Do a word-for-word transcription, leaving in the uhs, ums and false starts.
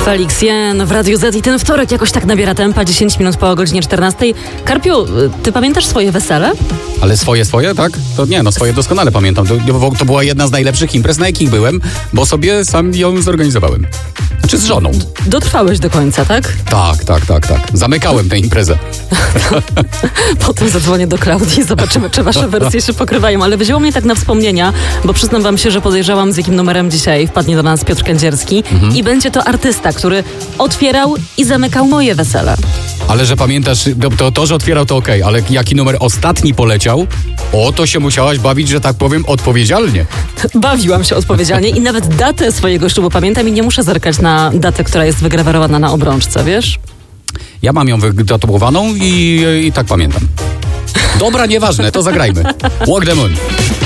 Felix Jen w Radiu Z i ten wtorek jakoś tak nabiera tempa, dziesięć minut po godzinie czternastej. Karpiu, ty pamiętasz swoje wesele? Ale swoje, swoje, tak? To nie, no swoje doskonale pamiętam. To, to była jedna z najlepszych imprez, na jakich byłem, bo sobie sam ją zorganizowałem. Czy z żoną. Dotrwałeś do końca, tak? Tak, tak, tak, tak. Zamykałem tę imprezę. Potem zadzwonię do Klaudii i zobaczymy, czy wasze wersje się pokrywają. Ale wzięło mnie tak na wspomnienia, bo przyznam wam się, że podejrzewam, z jakim numerem dzisiaj wpadnie do nas Piotr Kędzierski. Mhm. I będzie to artysta, który otwierał i zamykał moje wesele. Ale że pamiętasz, to, to że otwierał to okej, okay, ale jaki numer ostatni poleciał, o to się musiałaś bawić, że tak powiem, odpowiedzialnie. Bawiłam się odpowiedzialnie i nawet datę swojego ślubu pamiętam i nie muszę zerkać na datę, która jest wygrawerowana na obrączce, wiesz? Ja mam ją wytatuowaną i, i tak pamiętam. Dobra, nieważne, to zagrajmy. Walk the Moon.